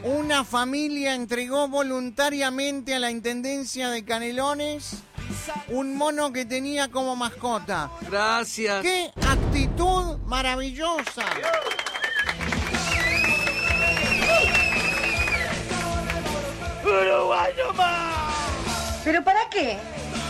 Una familia entregó voluntariamente a la Intendencia de Canelones un mono que tenía como mascota. Gracias. ¡Qué actitud maravillosa! ¡Uruguayo más! ¿Pero para qué?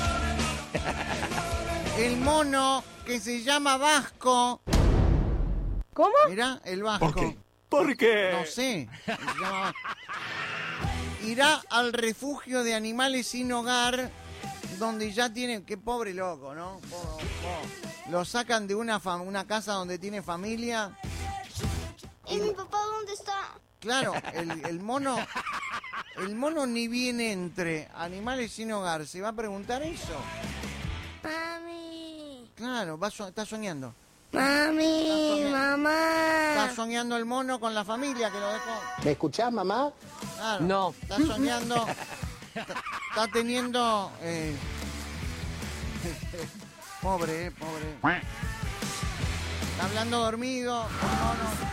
El mono que se llama Vasco. ¿Cómo? Mirá, el Vasco. ¿Por qué? ¿Por qué? No sé. Se llama Vasco. Irá al refugio de animales sin hogar, donde ya tienen... Qué pobre loco, ¿no? Lo sacan de una casa donde tiene familia. ¿Y mi papá dónde está? Claro, el mono ni bien entre animales sin hogar. ¿Se va a preguntar eso? Mami. Claro, está soñando. Mami, mamá. Está soñando el mono con la familia que lo dejó. ¿Me escuchás, mamá? Claro, No. Está soñando. Está teniendo... pobre. Está hablando dormido. No.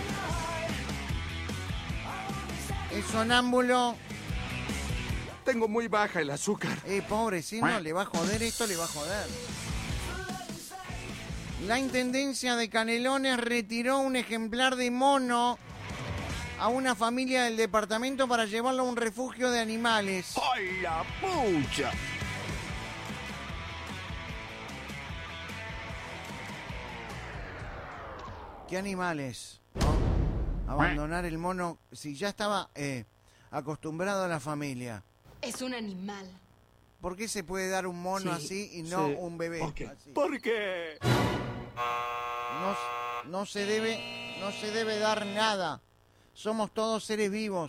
Es sonámbulo. Tengo muy baja el azúcar. Pobre, si no, le va a joder esto, le va a joder. La Intendencia de Canelones retiró un ejemplar de mono a una familia del departamento para llevarlo a un refugio de animales. ¡Ay, la pucha! ¿Qué animales? ¿No? Abandonar el mono si ya estaba acostumbrado a la familia. Es un animal. ¿Por qué se puede dar un mono así y no un bebé? ¿Por qué? Así. ¿Por qué? No se debe dar nada. Somos todos seres vivos.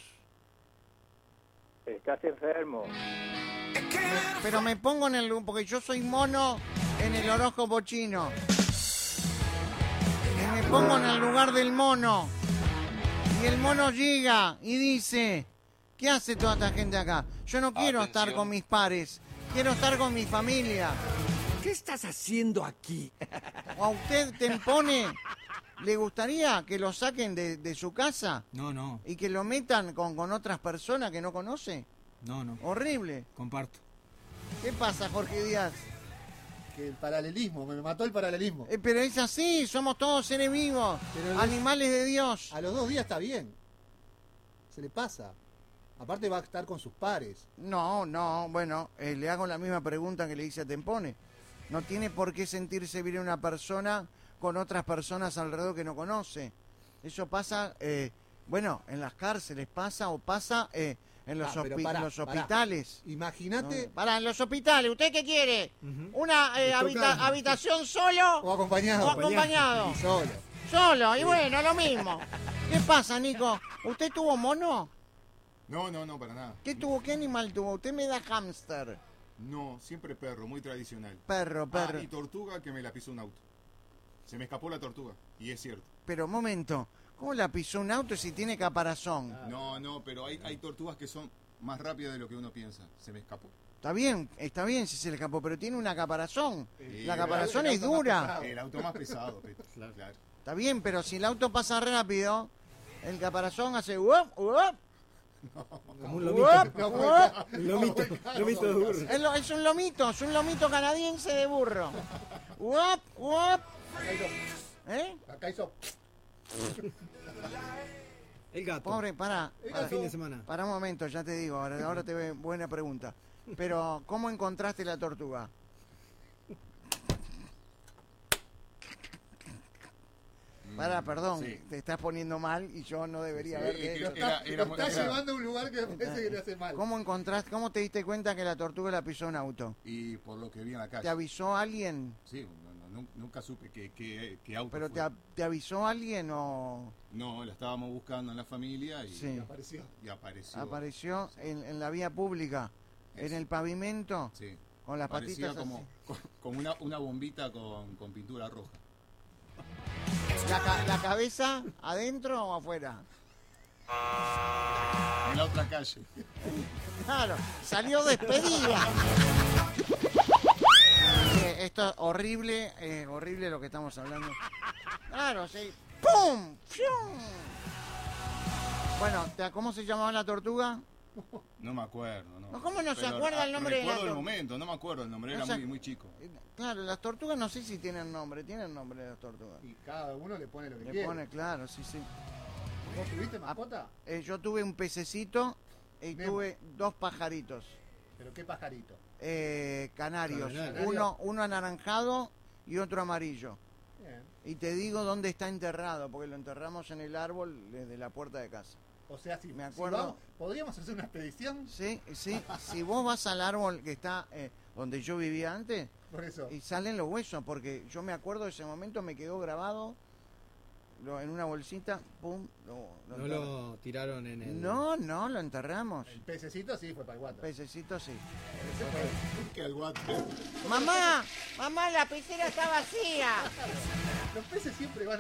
Estás enfermo. Pero me pongo en el... porque yo soy mono en el horóscopo chino. Y me pongo en el lugar del mono. Y el mono llega y dice... ¿Qué hace toda esta gente acá? Yo no quiero estar con mis pares. Quiero estar con mi familia. ¿Qué estás haciendo aquí? ¿O a usted, Tempone, le gustaría que lo saquen de su casa? No, ¿Y que lo metan con otras personas que no conoce? no, Horrible. comparto. ¿Qué pasa, Jorge Díaz? Que el paralelismo, me mató el paralelismo. Pero es así, somos todos seres vivos, Pero animales de Dios. A los 2 días está bien. Se le pasa. Aparte va a estar con sus pares. No, bueno, le hago la misma pregunta que le hice a Tempone. No tiene por qué sentirse bien una persona con otras personas alrededor que no conoce. Eso pasa, en las cárceles pasa o pasa en los hospitales. Imagínate. En los hospitales, ¿usted qué quiere? ¿Una habitación solo? O acompañado. O acompañado. Solo, y bueno, lo mismo. ¿Qué pasa, Nico? ¿Usted tuvo mono? No, para nada. ¿Qué animal tuvo? Usted me da hámster. No, siempre perro, muy tradicional. Perro. Y tortuga que me la pisó un auto. Se me escapó la tortuga, y es cierto. Pero, momento, ¿cómo la pisó un auto si tiene caparazón? No, pero hay tortugas que son más rápidas de lo que uno piensa. Se me escapó. Está bien si se le escapó, pero tiene una caparazón. La caparazón es dura. El auto más pesado, Peto. Claro. Está bien, pero si el auto pasa rápido, el caparazón hace ¡uop, uop! Como un lomito. Lomito de burro. Es un lomito canadiense de burro. ¡Uop, uop! Acá hizo. El gato. Pobre, para fin de semana. Para un momento, ya te digo, ahora te ve buena pregunta. Pero, ¿cómo encontraste la tortuga? Perdón, sí. Te estás poniendo mal y yo no debería verte. Lo está llevando a un lugar que me parece que le hace mal. ¿Cómo te diste cuenta que la tortuga la pisó un auto? Y por lo que vi en la calle. ¿Te avisó alguien? Sí, nunca supe qué auto ¿Pero fue. te avisó alguien o...? No, la estábamos buscando en la familia y, Sí. y apareció. Apareció en la vía pública, en el pavimento, Sí. con las Parecía patitas como, como una bombita con pintura roja. ¿La cabeza adentro o afuera? En la otra calle. Claro, salió despedida. Esto es horrible lo que estamos hablando. Claro, sí. ¡Pum! ¡Fium! Bueno, ¿cómo se llamaba la tortuga? No me acuerdo, no. No, ¿cómo no se Pero acuerda el nombre de la recuerdo el tortuga? momento, no me acuerdo el nombre, No era se- muy, muy chico. Claro, las tortugas no sé si tienen nombre de las tortugas. Y cada uno le pone lo que Le quiere. pone, claro, sí, sí. ¿Vos tuviste mascota? Yo tuve un pececito y Nemo. tuve 2 pajaritos. ¿Pero qué pajarito? Canarios. Canario. Uno anaranjado y otro amarillo. Bien. Y te digo dónde está enterrado, porque lo enterramos en el árbol desde la puerta de casa. O sea, si, Me si acuerdo. vamos, ¿podríamos hacer una expedición? Sí, sí. Si vos vas al árbol que está donde yo vivía antes, Por eso. y salen los huesos, porque yo me acuerdo de ese momento, me quedó grabado en una bolsita, pum, lo No enterramos. lo tiraron en el... No, lo enterramos. El pececito sí fue para el guato. Pececito sí. Que al guate. Mamá, la pecera está vacía. Los peces siempre van